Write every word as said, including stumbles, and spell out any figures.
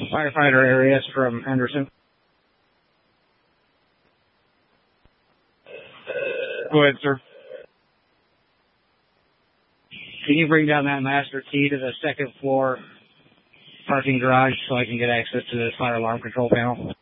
Firefighter Arias from Henderson. Go ahead, sir. Can you bring down that master key to the second floor parking garage so I can get access to the fire alarm control panel?